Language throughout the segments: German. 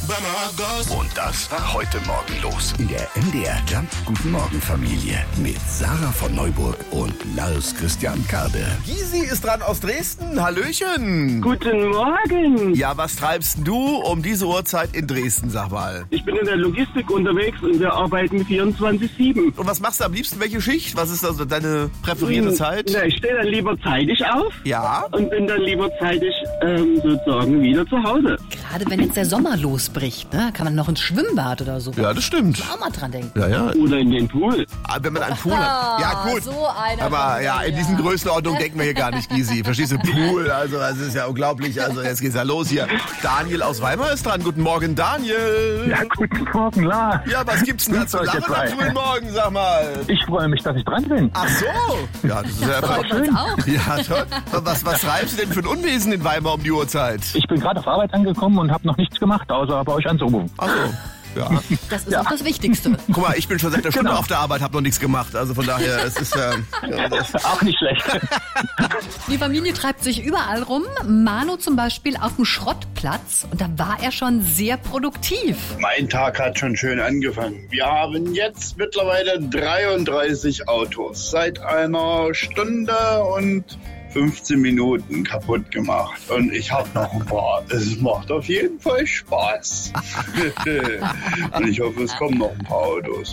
Und das war heute Morgen los in der MDR Jump Guten Morgen Familie mit Sarah von Neuburg und Lars Christian Karde. Gysi ist dran aus Dresden. Hallöchen. Guten Morgen. Ja, was treibst du um diese Uhrzeit in Dresden, sag mal? Ich bin in der Logistik unterwegs und wir arbeiten 24/7. Und was machst du am liebsten? Welche Schicht? Was ist also deine präferierte Zeit? Na, ich stehe dann lieber zeitig auf Ja. und bin dann lieber zeitig sozusagen wieder zu Hause. Gerade wenn jetzt der Sommer losbricht, ne, kann man noch ins Schwimmbad oder so. Ja, das stimmt. Auch mal dran denken. Ja, ja. Oder in den Pool. Wenn man einen Pool hat. Ja, gut. So einer Aber von ja, mir, in diesen Größenordnungen denken wir hier gar nicht, Gysi. Verstehst du? Pool, also das ist ja unglaublich. Also jetzt geht's ja los hier. Daniel aus Weimar ist dran. Guten Morgen, Daniel. Ja, guten Morgen, Lars. Ja, was gibt's denn da zu Grüß euch, lachen am ihr zwei. frühen Morgen, sag mal? Ich freue mich, dass ich dran bin. Ach so. Ja, das ist ja Freuen wir uns auch. Ja, toll. Was treibst du denn für ein Unwesen in Weimar um die Uhrzeit? Ich bin gerade auf Arbeit angekommen und habe noch nichts gemacht, außer bei euch anzurufen. Ach so. Ja. Das ist auch das Wichtigste. Guck mal, ich bin schon seit einer Stunde Genau. auf der Arbeit, habe noch nichts gemacht. Also von daher, es ist Auch nicht schlecht. Die Familie treibt sich überall rum. Manu zum Beispiel auf dem Schrottplatz. Und da war er schon sehr produktiv. Mein Tag hat schon schön angefangen. Wir haben jetzt mittlerweile 33 Autos seit einer Stunde und 15 Minuten kaputt gemacht. Und ich habe noch ein paar. Es macht auf jeden Fall Spaß. Und ich hoffe, es kommen noch ein paar Autos.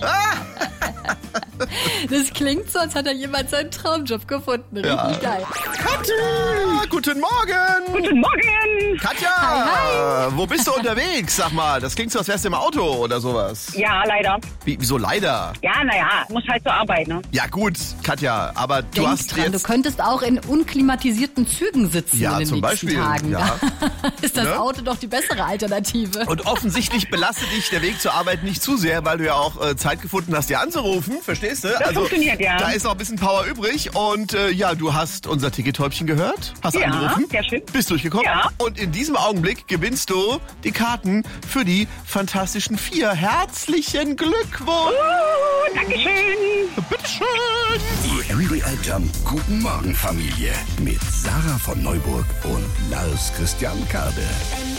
Das klingt so, als hat da jemand seinen Traumjob gefunden. Richtig geil. Katja, guten Morgen. Guten Morgen. Katja, wo bist du unterwegs? Sag mal, das klingt so, als wärst du im Auto oder sowas. Ja, leider. Wieso leider? Ja, naja, muss halt zur Arbeit, ne? Ja gut, Katja, aber du Denk hast dran, du jetzt... könntest auch in unklimatisierten Zügen sitzen Ja, in den zum nächsten Beispiel, Tagen. ja. Da ist das Ne? Auto doch die bessere Alternative. Und offensichtlich belastet dich der Weg zur Arbeit nicht zu sehr, weil du ja auch Zeit gefunden hast, dir anzurufen, verstehst du? Das funktioniert, ja. Da ist noch ein bisschen Power übrig und ja, du hast unser Tickethäubchen gehört, hast Ja, angerufen, sehr schön. bist durchgekommen Ja. und in diesem Augenblick gewinnst du die Karten für die Fantastischen Vier. Herzlichen Glückwunsch! Dankeschön. Bitteschön! Die MDR Jump Guten Morgen Familie mit Sarah von Neuburg und Lars Christian Karde.